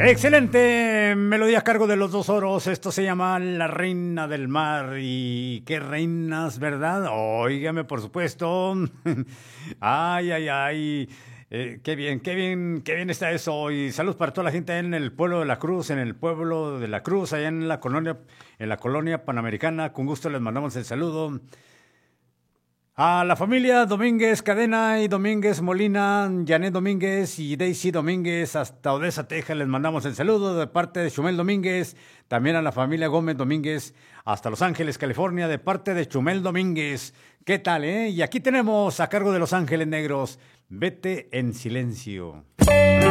Excelente melodía a cargo de los dos oros. Esto se llama La Reina del Mar. Y qué reinas, ¿verdad? Óigame, por supuesto. Ay, ay, ay. Qué bien, qué bien, qué bien está eso. Y salud para toda la gente en el pueblo de la Cruz, en el pueblo de la Cruz, allá en la colonia panamericana. Con gusto les mandamos el saludo. A la familia Domínguez Cadena y Domínguez Molina, Janet Domínguez y Daisy Domínguez hasta Odessa, Texas, les mandamos el saludo de parte de Chumel Domínguez. También a la familia Gómez Domínguez hasta Los Ángeles, California, de parte de Chumel Domínguez. ¿Qué tal, eh? Y aquí tenemos a cargo de Los Ángeles Negros, Vete en Silencio.